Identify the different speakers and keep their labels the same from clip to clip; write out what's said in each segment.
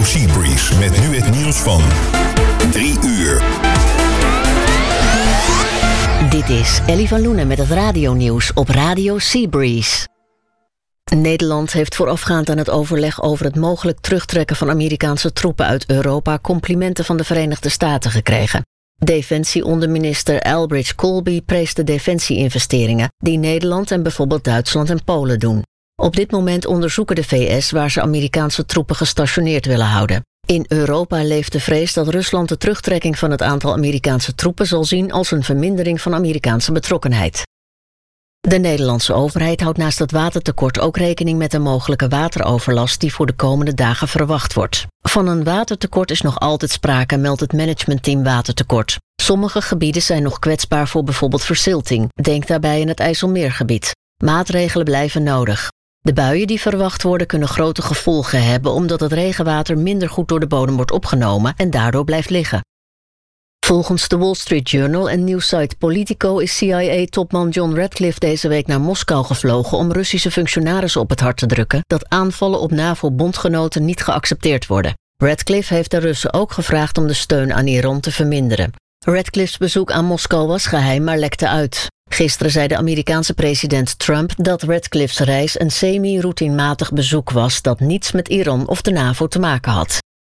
Speaker 1: Radio Seabreeze met nu het nieuws van 3 uur.
Speaker 2: Dit is Ellie van Loenen met het radionieuws op Radio Seabreeze. Nederland heeft voorafgaand aan het overleg over het mogelijk terugtrekken van Amerikaanse troepen uit Europa complimenten van de Verenigde Staten gekregen. Defensie-onderminister Elbridge Colby prees de defensie-investeringen die Nederland en bijvoorbeeld Duitsland en Polen doen. Op dit moment onderzoeken de VS waar ze Amerikaanse troepen gestationeerd willen houden. In Europa leeft de vrees dat Rusland de terugtrekking van het aantal Amerikaanse troepen zal zien als een vermindering van Amerikaanse betrokkenheid. De Nederlandse overheid houdt naast het watertekort ook rekening met een mogelijke wateroverlast die voor de komende dagen verwacht wordt. Van een watertekort is nog altijd sprake, meldt het managementteam Watertekort. Sommige gebieden zijn nog kwetsbaar voor bijvoorbeeld verzilting. Denk daarbij in het IJsselmeergebied. Maatregelen blijven nodig. De buien die verwacht worden kunnen grote gevolgen hebben omdat het regenwater minder goed door de bodem wordt opgenomen en daardoor blijft liggen. Volgens de Wall Street Journal en nieuwssite Politico is CIA-topman John Ratcliffe deze week naar Moskou gevlogen om Russische functionarissen op het hart te drukken dat aanvallen op NAVO-bondgenoten niet geaccepteerd worden. Ratcliffe heeft de Russen ook gevraagd om de steun aan Iran te verminderen. Ratcliffe's bezoek aan Moskou was geheim, maar lekte uit. Gisteren zei de Amerikaanse president Trump dat Ratcliffe's reis een semi-routinematig bezoek was dat niets met Iran of de NAVO te maken had.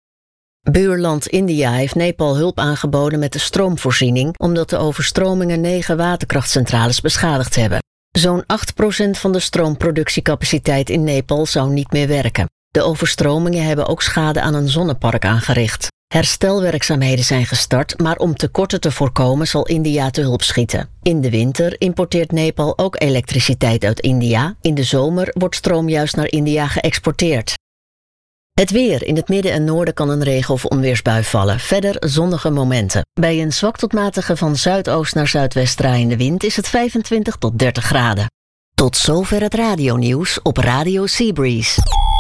Speaker 2: Buurland India heeft Nepal hulp aangeboden met de stroomvoorziening omdat de overstromingen 9 waterkrachtcentrales beschadigd hebben. Zo'n 8% van de stroomproductiecapaciteit in Nepal zou niet meer werken. De overstromingen hebben ook schade aan een zonnepark aangericht. Herstelwerkzaamheden zijn gestart, maar om tekorten te voorkomen zal India te hulp schieten. In de winter importeert Nepal ook elektriciteit uit India. In de zomer wordt stroom juist naar India geëxporteerd. Het weer. In het midden en noorden kan een regen- of onweersbui vallen. Verder zonnige momenten. Bij een zwak tot matige van zuidoost naar zuidwest draaiende wind is het 25 tot 30 graden. Tot zover het radionieuws op Radio Seabreeze.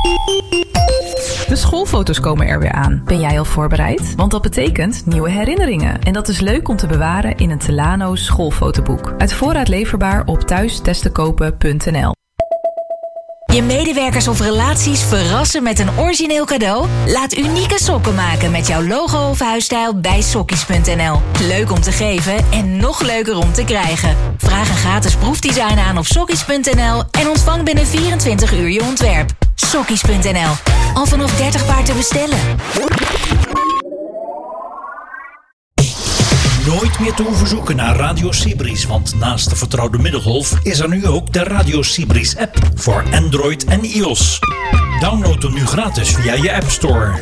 Speaker 3: De schoolfoto's komen er weer aan. Ben jij al voorbereid? Want dat betekent nieuwe herinneringen. En dat is leuk om te bewaren in een Telano schoolfotoboek. Uit voorraad leverbaar op thuistesttekopen.nl.
Speaker 4: Je medewerkers of relaties verrassen met een origineel cadeau? Laat unieke sokken maken met jouw logo of huisstijl bij sokkies.nl. Leuk om te geven en nog leuker om te krijgen. Vraag een gratis proefdesign aan op sokkies.nl en ontvang binnen 24 uur je ontwerp. Sokkies.nl. Al vanaf 30 paar te bestellen.
Speaker 5: Nooit meer te hoeven zoeken naar Radio Seabreeze, want naast de vertrouwde middengolf is er nu ook de Radio Seabreeze app voor Android en iOS. Download hem nu gratis via je App Store.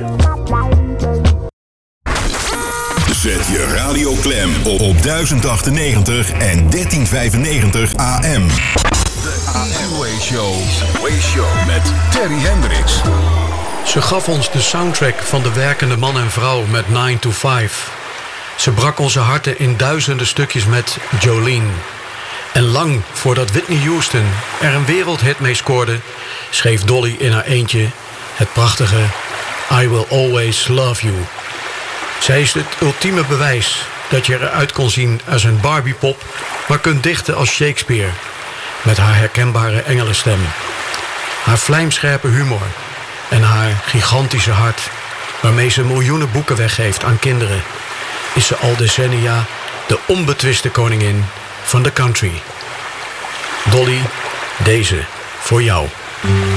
Speaker 1: Zet je radio klem op 1098 en 1395 AM. De AM Show met Terry Hendricks.
Speaker 6: Ze gaf ons de soundtrack van de werkende man en vrouw met 9 to 5. Ze brak onze harten in duizenden stukjes met Jolene. En lang voordat Whitney Houston er een wereldhit mee scoorde, schreef Dolly in haar eentje het prachtige I Will Always Love You. Zij is het ultieme bewijs dat je eruit kon zien als een Barbiepop, maar kunt dichten als Shakespeare. Met haar herkenbare engelenstem, haar vlijmscherpe humor en haar gigantische hart, waarmee ze miljoenen boeken weggeeft aan kinderen, is ze al decennia de onbetwiste koningin van de country. Dolly, deze voor jou.